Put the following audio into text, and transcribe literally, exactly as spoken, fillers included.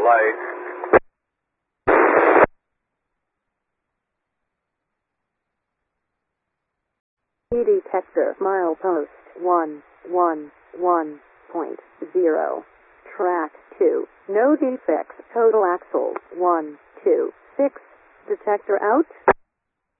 light. P detector milepost one one one point zero. Track two. No defects. Total axle one two six. Detector out.